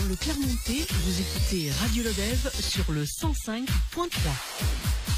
le Clermontais, vous écoutez Radio Lodève sur le 105.3.